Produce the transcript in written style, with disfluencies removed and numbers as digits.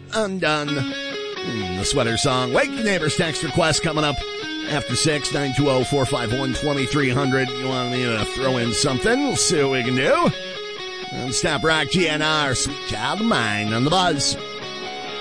Undone. The Sweater Song. Wake the Neighbors text request coming up after 6, 920-451-2300. You want me to throw in something? We'll see what we can do. And Stop Rock GNR, Sweet Child of Mine on the Buzz.